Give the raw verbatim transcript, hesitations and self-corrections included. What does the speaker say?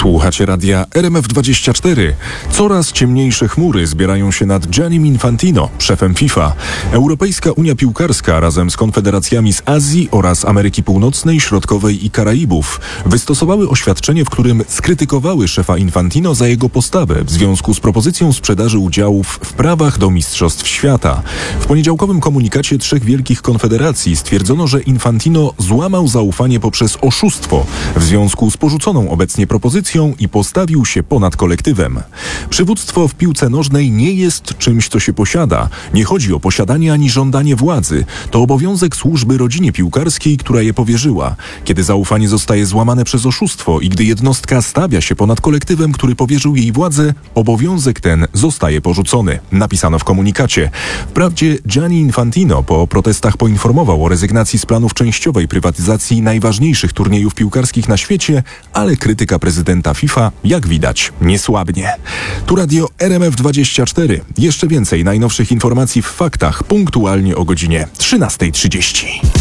Słuchacie radia R M F dwadzieścia cztery. Coraz ciemniejsze chmury zbierają się nad Giannim Infantino, szefem FIFA. Europejska Unia Piłkarska razem z konfederacjami z Azji oraz Ameryki Północnej, Środkowej i Karaibów wystosowały oświadczenie, w którym skrytykowały szefa Infantino za jego postawę w związku z propozycją sprzedaży udziałów w prawach do Mistrzostw Świata. W poniedziałkowym komunikacie trzech wielkich konfederacji stwierdzono, że Infantino złamał zaufanie poprzez oszustwo w związku z porzuconą obecnie propozycją i postawił się ponad kolektywem. Przywództwo w piłce nożnej nie jest czymś, co się posiada. Nie chodzi o posiadanie ani żądanie władzy. To obowiązek służby rodzinie piłkarskiej, która je powierzyła. Kiedy zaufanie zostaje złamane przez oszustwo i gdy jednostka stawia się ponad kolektywem, który powierzył jej władzę, obowiązek ten zostaje porzucony, napisano w komunikacie. Wprawdzie Gianni Infantino po protestach poinformował o rezygnacji z planów częściowej prywatyzacji najważniejszych turniejów piłkarskich na świecie, ale krytyka prezydenta FIFA, jak widać, nie słabnie. Tu radio R M F dwadzieścia cztery. Jeszcze więcej najnowszych informacji w faktach punktualnie o godzinie trzynasta trzydzieści.